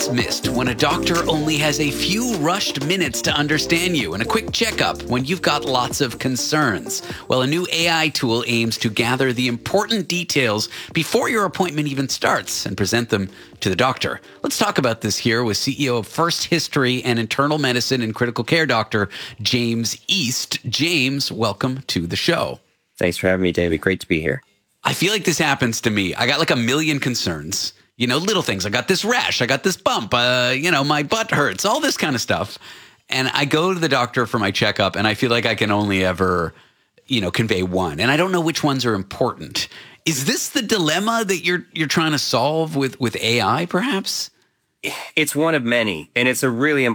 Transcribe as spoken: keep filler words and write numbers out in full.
gets missed when a doctor only has a few rushed minutes to understand you and a quick checkup when you've got lots of concerns? Well, a new A I tool aims to gather the important details before your appointment even starts and present them to the doctor. Let's talk about this here with C E O of First History and Internal Medicine and Critical Care Doctor James East. James, welcome to the show. Thanks for having me, David. Great to be here. I feel like this happens to me. I got like a million concerns. You know, little things. I got this rash. I got this bump. Uh, you know, my butt hurts. All this kind of stuff. And I go to the doctor for my checkup, and I feel like I can only ever, you know, convey one. And I don't know which ones are important. Is this the dilemma that you're you're trying to solve with with A I, perhaps? It's one of many, and it's a really